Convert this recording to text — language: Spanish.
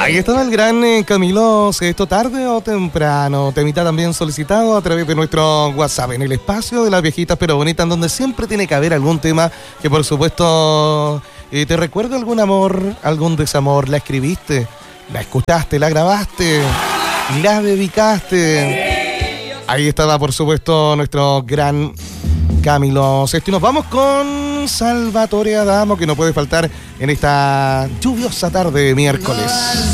Ahí estaba el gran Camilo Sesto, tarde o temprano. Temita también solicitado a través de nuestro WhatsApp, en el espacio de las viejitas pero bonitas, en donde siempre tiene que haber algún tema que por supuesto te recuerda algún amor, algún desamor. La escribiste, la escuchaste, la grabaste, la dedicaste. Ahí estaba por supuesto nuestro gran Camilo Sesto. Y nos vamos con Salvatore Adamo, que no puede faltar en esta lluviosa tarde de miércoles.